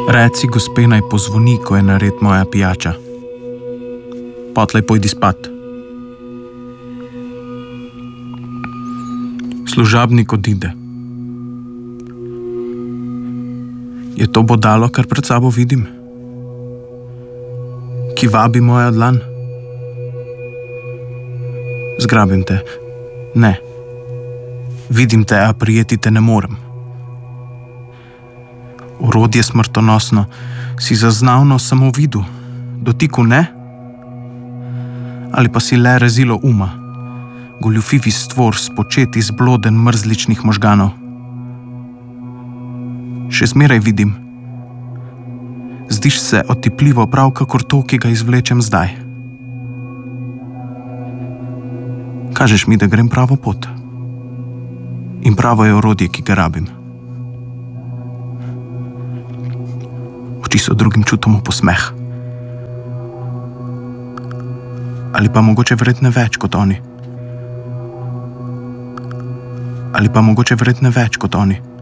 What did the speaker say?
Reci, gospe, naj pozvoni, ko je nared moja pijača. Potlej pojdi spat. Služabnik odide. Je to bodalo, kar pred sabo vidim? Ki vabi moja dlan? Zgrabim te. Ne. Vidim te, a prijeti te ne morem. Orodje smrtonosno si zaznavno samo vidu, dotiku ne? Ali pa si le rezilo uma, goljufivi stvor spočet iz bloden mrzličnih možganov? Še zmeraj vidim. Zdiš se otipljivo prav kakor to, ki ga izvlečem zdaj. Kažeš mi, da grem pravo pot. In pravo je orodje, ki ga rabim. Oči so drugim čutoma posmeh. Ali pa mogoče verjetne več kot oni. Ali pa mogoče verjetne več kot oni.